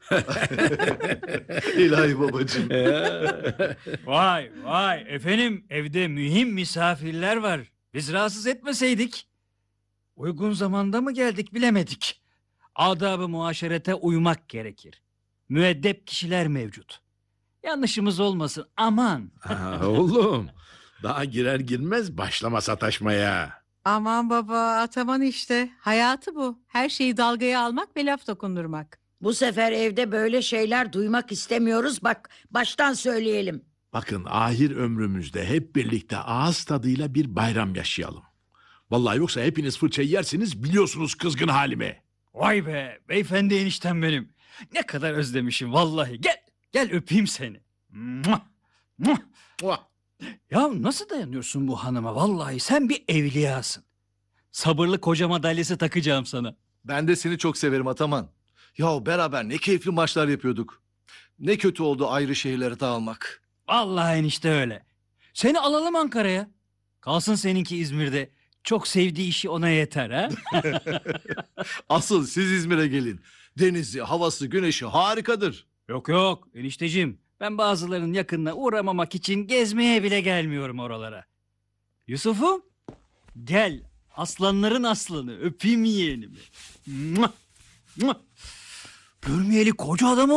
İlahi babacığım. Vay vay efendim, evde mühim misafirler var. Biz rahatsız etmeseydik. Uygun zamanda mı geldik bilemedik. Adab-ı muaşerete uymak gerekir. Müeddep kişiler mevcut. Yanlışımız olmasın aman. Oğlum, daha girer girmez başlama sataşmaya. Aman baba, Ataman işte. Hayatı bu. Her şeyi dalgaya almak ve laf dokundurmak. Bu sefer evde böyle şeyler duymak istemiyoruz. Bak baştan söyleyelim. Bakın, ahir ömrümüzde hep birlikte ağız tadıyla bir bayram yaşayalım. Vallahi yoksa hepiniz fırçayı yersiniz, biliyorsunuz kızgın halimi. Vay be beyefendi eniştem benim. Ne kadar özlemişim vallahi. Gel gel öpeyim seni. Muah, muah. Muah. Ya nasıl dayanıyorsun bu hanıma, vallahi sen bir evliyasın. Sabırlı koca madalyası takacağım sana. Ben de seni çok severim Ataman. Ya beraber ne keyifli maçlar yapıyorduk. Ne kötü oldu ayrı şehirlere dağılmak. Vallahi enişte öyle. Seni alalım Ankara'ya. Kalsın seninki İzmir'de. Çok sevdiği işi ona yeter ha. Asıl siz İzmir'e gelin. Denizi, havası, güneşi harikadır. Yok yok enişteciğim. Ben bazılarının yakınına uğramamak için gezmeye bile gelmiyorum oralara. Yusuf'um gel, aslanların aslanı, öpeyim yeğenimi. Muah, muah. Görmeyeli koca adam